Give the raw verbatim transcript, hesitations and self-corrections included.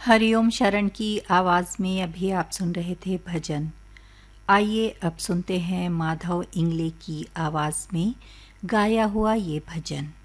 हरिओम शरण की आवाज़ में अभी आप सुन रहे थे भजन। आइए अब सुनते हैं माधव इंगले की आवाज़ में गाया हुआ ये भजन।